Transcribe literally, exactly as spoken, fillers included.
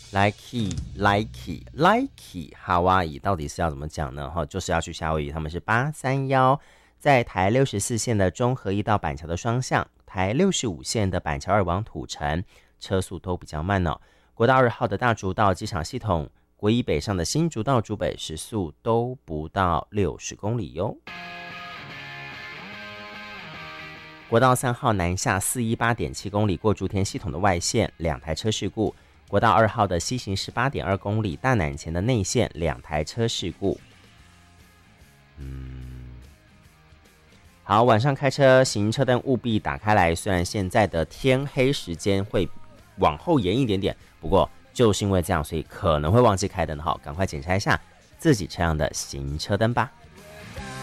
Likey Likey Likey 夏威夷到底是要怎么讲呢？就是要去夏威夷，他们是八三一，在台六十四线的中和一到板桥的双向，台六十五线的板桥二往土城，车速都比较慢哦。国道二号的大竹道机场系统，国一北上的新竹到竹北时速都不到六十公里哟。国道三号南下 四一八点七公里过竹田系统的外线，两台车事故。国道二号的西行 十八点二公里大南前的内线，两台车事故。嗯，好，晚上开车行车灯务必打开来，虽然现在的天黑时间会往后延一点点，不过就是因为这样，所以可能会忘记开灯，好，赶快检查一下自己车辆的行车灯吧。